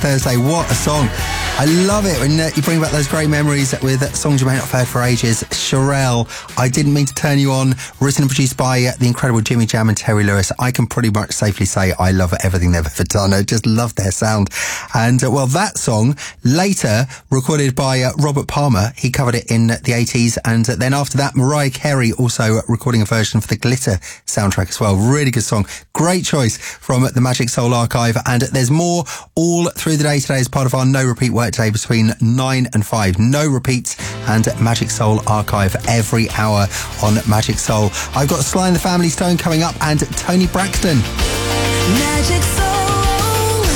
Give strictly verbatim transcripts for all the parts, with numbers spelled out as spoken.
Thursday. What a song. I love it when uh, you bring back those great memories with songs you may not have heard for ages. Cherelle, I Didn't Mean to Turn You On, written and produced by uh, the incredible Jimmy Jam and Terry Lewis. I can pretty much safely say I love everything they've ever done. I just love their sound. And, uh, well, that song, later recorded by uh, Robert Palmer. He covered it in uh, the eighties. And uh, then after that, Mariah Carey also uh, recording a version for the Glitter soundtrack as well. Really good song. Great choice from uh, the Magic Soul Archive. And uh, there's more all through the day today as part of our No Repeat Work Day between nine and five. No repeats and Magic Soul Archive every hour on Magic Soul. I've got Sly and the Family Stone coming up and Tony Braxton. Magic Soul.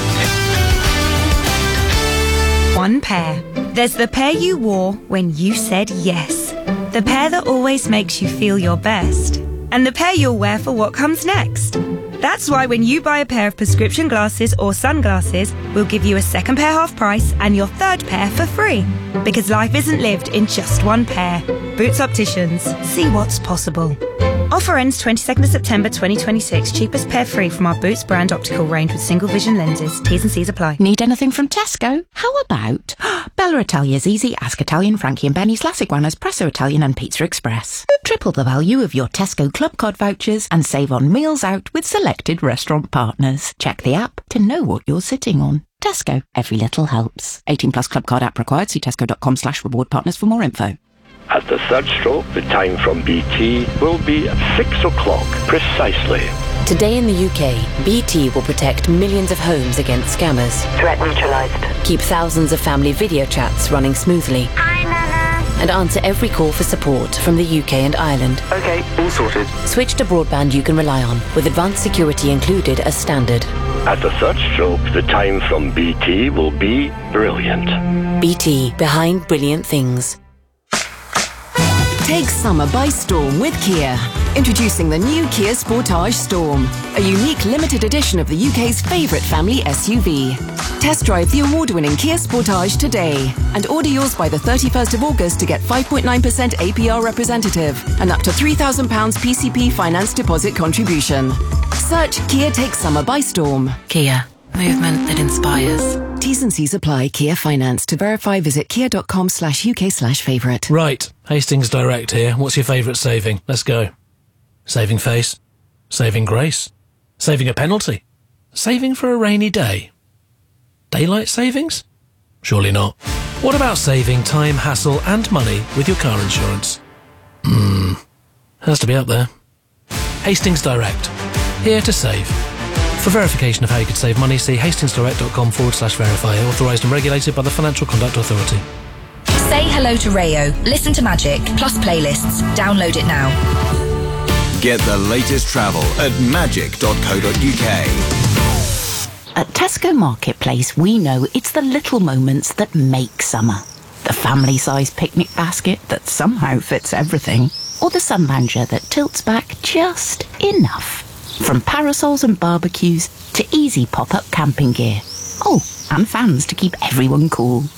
One pair. There's the pair you wore when you said yes. The pair that always makes you feel your best. And the pair you'll wear for what comes next. That's why when you buy a pair of prescription glasses or sunglasses, we'll give you a second pair half price and your third pair for free. Because life isn't lived in just one pair. Boots Opticians. See what's possible. Offer ends twenty-second of September twenty twenty-six. Cheapest pair free from our Boots brand optical range with single vision lenses. T's and C's apply. Need anything from Tesco? How about Bella Italia's Easy, Ask Italian, Frankie and Benny's, La Iguana's, Presso Italian and Pizza Express. Triple the value of your Tesco Club Card vouchers and save on meals out with selected restaurant partners. Check the app to know what you're sitting on. Tesco. Every little helps. eighteen plus Club Card app required. See tesco.com slash reward partners for more info. At the third stroke, the time from B T will be at six o'clock precisely. Today in the U K, B T will protect millions of homes against scammers. Threat neutralised. Keep thousands of family video chats running smoothly. Hi, Nana. And answer every call for support from the U K and Ireland. Okay, all sorted. Switch to broadband you can rely on, with advanced security included as standard. At the third stroke, the time from B T will be brilliant. B T, behind brilliant things. Take summer by storm with Kia. Introducing the new Kia Sportage Storm, a unique limited edition of the U K's favourite family S U V. Test drive the award-winning Kia Sportage today and order yours by the thirty-first of August to get five point nine percent A P R representative and up to three thousand pounds P C P finance deposit contribution. Search Kia Take Summer by Storm. Kia. Movement that inspires. T's and C's apply. Kia Finance. To verify, visit kia.com slash UK slash favourite. Right. Hastings Direct here. What's your favourite saving? Let's go. Saving face. Saving grace. Saving a penalty. Saving for a rainy day. Daylight savings? Surely not. What about saving time, hassle and money with your car insurance? Hmm. Has to be up there. Hastings Direct. Here to save. For verification of how you could save money, see hastingsdirect.com forward slash verify. Authorised and regulated by the Financial Conduct Authority. Say hello to Rayo. Listen to Magic, plus playlists. Download it now. Get the latest travel at magic dot co dot uk. At Tesco Marketplace, we know it's the little moments that make summer. The family-sized picnic basket that somehow fits everything. Or the sunlounger that tilts back just enough. From parasols and barbecues to easy pop-up camping gear. Oh, and fans to keep everyone cool.